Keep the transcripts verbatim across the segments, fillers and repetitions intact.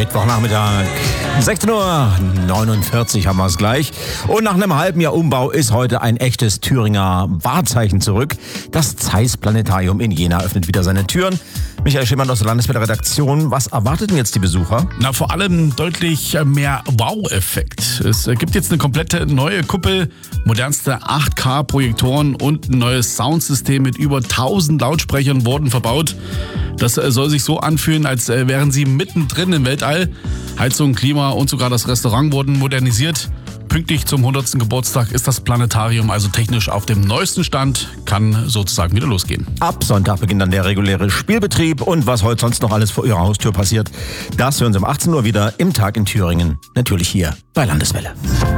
Mittwochnachmittag, sechzehn Uhr neunundvierzig haben wir es gleich. Und nach einem halben Jahr Umbau ist heute ein echtes Thüringer Wahrzeichen zurück. Das Zeiss-Planetarium in Jena öffnet wieder seine Türen. Michael Schimmern aus der Landeswelle-Redaktion. Was erwartet denn jetzt die Besucher? Na, vor allem deutlich mehr Wow-Effekt. Es gibt jetzt eine komplette neue Kuppel, modernste acht K-Projektoren und ein neues Soundsystem mit über tausend Lautsprechern wurden verbaut. Das soll sich so anfühlen, als wären sie mittendrin im Weltall. Heizung, Klima und sogar das Restaurant wurden modernisiert. Pünktlich zum hundertsten Geburtstag ist das Planetarium also technisch auf dem neuesten Stand, kann sozusagen wieder losgehen. Ab Sonntag beginnt dann der reguläre Spielbetrieb und was heute sonst noch alles vor Ihrer Haustür passiert, das hören Sie um achtzehn Uhr wieder im Tag in Thüringen. Natürlich hier bei Landeswelle.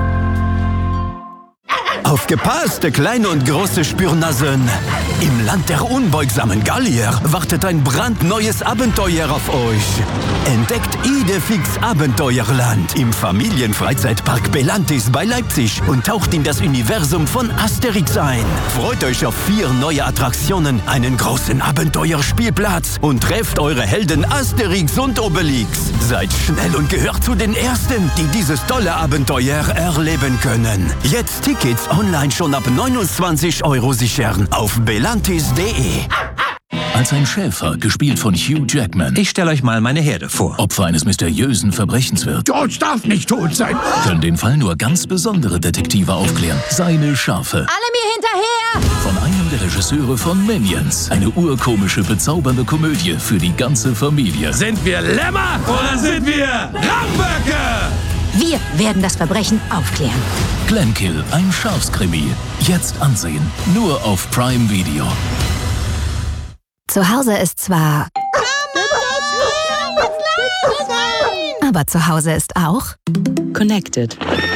Aufgepasst, kleine und große Spürnasen! Im Land der unbeugsamen Gallier wartet ein brandneues Abenteuer auf euch. Entdeckt Idefix Abenteuerland im Familienfreizeitpark Belantis bei Leipzig und taucht in das Universum von Asterix ein. Freut euch auf vier neue Attraktionen, einen großen Abenteuerspielplatz und trefft eure Helden Asterix und Obelix. Seid schnell und gehört zu den Ersten, die dieses tolle Abenteuer erleben können. Jetzt Tickets online schon ab neunundzwanzig Euro sichern auf belantis punkt de. Als ein Schäfer, gespielt von Hugh Jackman, Ich stelle euch mal meine Herde vor. Opfer eines mysteriösen Verbrechens wird, George darf nicht tot sein. können den Fall nur ganz besondere Detektive aufklären. Seine Schafe. Alle mir hinterher! Von einem der Regisseure von Minions. Eine urkomische, bezaubernde Komödie für die ganze Familie. Sind wir Lämmer oder sind wir Ramböcke? Wir werden das Verbrechen aufklären. Glenkill, ein Schafskrimi. Jetzt ansehen. Nur auf Prime Video. Zu Hause ist zwar... Aber zu Hause ist auch... Connected.